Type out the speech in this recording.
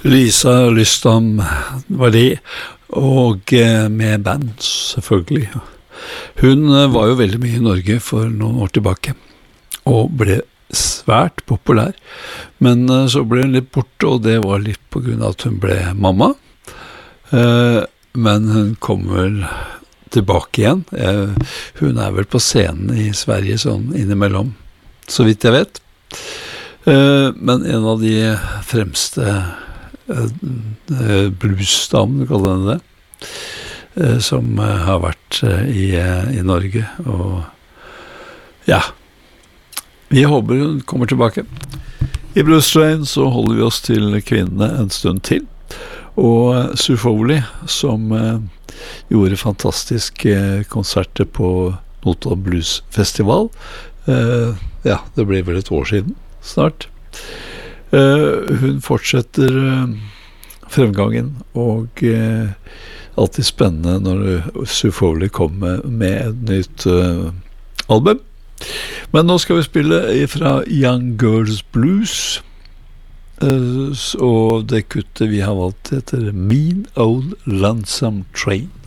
Lisa Lystam var det, og med band selvfølgelig. Hun var jo veldig mye i Norge for noen år tilbake, og ble svært populær. Men så ble hun litt borte, og det var litt på grunn av at hun ble mamma. Men hun kom vel tilbake igjen. Hun vel på scenen i Sverige sånn innimellom, så vidt jeg vet. Men en av de fremste bluesdamen, kaller henne det, som har vært i Norge, og ja, vi håper hun kommer tilbake. I Blues Train så holder vi oss til kvinnene en stund til, og Sue Foley, som gjorde fantastiske konserter på Nota Blues Festival, ja, det ble vel et år siden snart. Hun fortsetter fremgangen, og alltid spennende når Sue Foley kommer med et nytt album. Men nå skal vi spille fra Young Girls Blues, og det kuttet vi har valgt heter Mean Old Lonesome Train.